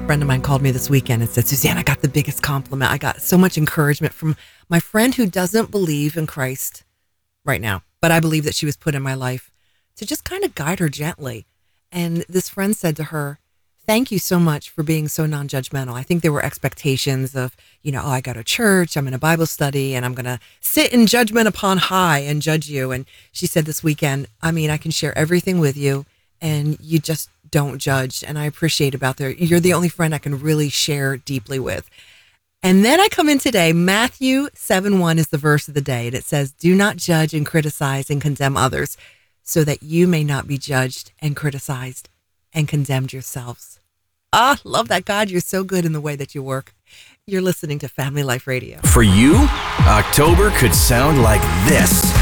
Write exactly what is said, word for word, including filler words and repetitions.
A friend of mine called me this weekend and said, Suzanne, I got the biggest compliment. I got so much encouragement from my friend who doesn't believe in Christ right now, but I believe that she was put in my life to just kind of guide her gently. And this friend said to her, thank you so much for being so non-judgmental. I think there were expectations of, you know, oh, I go to church, I'm in a Bible study, and I'm going to sit in judgment upon high and judge you. And she said this weekend, I mean, I can share everything with you, and you just don't judge. And I appreciate about that. You're the only friend I can really share deeply with. And then I come in today, Matthew seven one is the verse of the day. And it says, do not judge and criticize and condemn others, so that you may not be judged and criticized and condemned yourselves. Ah, love that. God, you're so good in the way that you work. You're listening to Family Life Radio. For you, October could sound like this.